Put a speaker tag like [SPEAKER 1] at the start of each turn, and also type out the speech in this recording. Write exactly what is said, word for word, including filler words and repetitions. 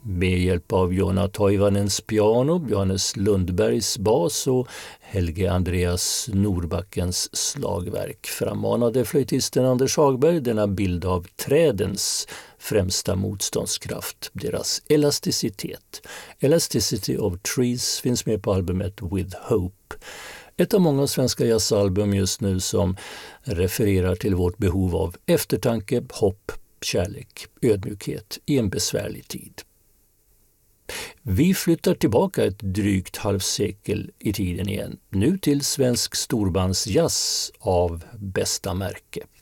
[SPEAKER 1] med hjälp av Joona Toivanens piano, Johannes Lundbergs bas och Helge Andreas Norbackens slagverk frammanade flöjtisten Anders Hagberg denna bild av trädens främsta motståndskraft, deras elasticitet. Elasticity of Trees finns med på albumet With Hope. Ett av många svenska jazzalbum just nu som refererar till vårt behov av eftertanke, hopp, kärlek, ödmjukhet i en besvärlig tid. Vi flyttar tillbaka ett drygt halvsekel i tiden igen, nu till svensk storbandsjazz av bästa märke.